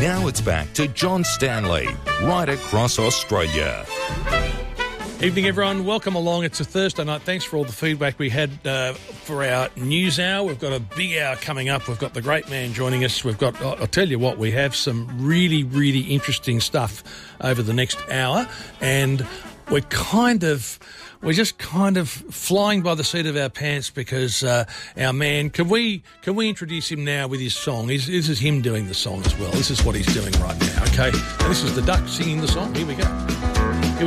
Now it's back to John Stanley, right across Australia. Evening, everyone. Welcome along. It's a Thursday night. Thanks for all the feedback we had for our news hour. We've got a big hour coming up. We've got the great man joining us. We've got, I'll tell you what, we have some really, really interesting stuff over the next hour. And we're just kind of flying by the seat of our pants because our man, can we introduce him now with his song? This is him doing the song as well. This is what he's doing right now, okay? And this is the Duck singing the song. Here we go.